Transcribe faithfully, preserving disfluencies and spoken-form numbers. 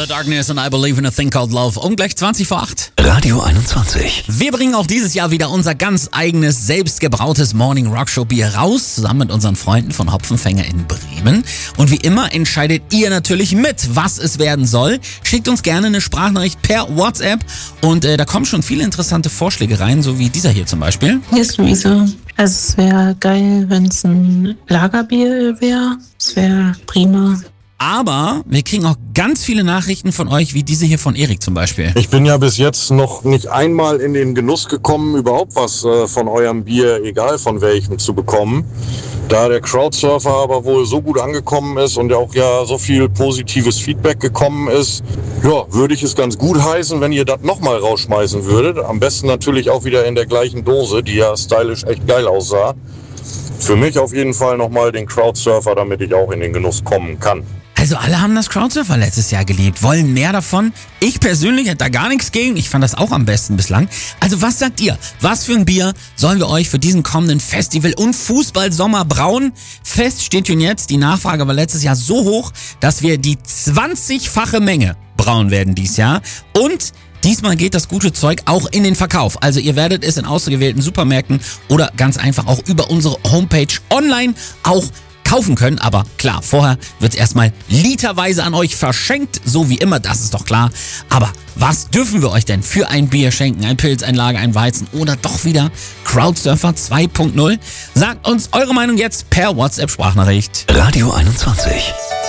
The Darkness and I Believe in a Thing Called Love. Um gleich zwanzig vor acht. Radio einundzwanzig. Wir bringen auch dieses Jahr wieder unser ganz eigenes, selbstgebrautes Morning Rock Show Bier raus, zusammen mit unseren Freunden von Hopfenfänger in Bremen. Und wie immer entscheidet ihr natürlich mit, was es werden soll. Schickt uns gerne eine Sprachnachricht per WhatsApp. Und äh, da kommen schon viele interessante Vorschläge rein, so wie dieser hier zum Beispiel. Hier ist Luise. Also es wäre geil, wenn es ein Lagerbier wäre. Es wäre prima. Aber wir kriegen auch ganz viele Nachrichten von euch, wie diese hier von Erik zum Beispiel. Ich bin ja bis jetzt noch nicht einmal in den Genuss gekommen, überhaupt was äh, von eurem Bier, egal von welchem, zu bekommen. Da der Crowdsurfer aber wohl so gut angekommen ist und auch ja so viel positives Feedback gekommen ist, ja, würde ich es ganz gut heißen, wenn ihr das nochmal rausschmeißen würdet. Am besten natürlich auch wieder in der gleichen Dose, die ja stylisch echt geil aussah. Für mich auf jeden Fall nochmal den Crowdsurfer, damit ich auch in den Genuss kommen kann. Also alle haben das Crowdsurfer letztes Jahr geliebt, wollen mehr davon. Ich persönlich hätte da gar nichts gegen. Ich fand das auch am besten bislang. Also was sagt ihr? Was für ein Bier sollen wir euch für diesen kommenden Festival- und Fußballsommer brauen? Fest steht schon jetzt, die Nachfrage war letztes Jahr so hoch, dass wir die zwanzigfache Menge brauen werden dieses Jahr. Und diesmal geht das gute Zeug auch in den Verkauf. Also ihr werdet es in ausgewählten Supermärkten oder ganz einfach auch über unsere Homepage online auch kaufen können, aber klar, vorher wird es erstmal literweise an euch verschenkt, so wie immer, das ist doch klar. Aber was dürfen wir euch denn für ein Bier schenken? Ein Pilz, ein Lager, ein Weizen oder doch wieder Crowdsurfer zwei Punkt null? Sagt uns eure Meinung jetzt per WhatsApp-Sprachnachricht. Radio einundzwanzig.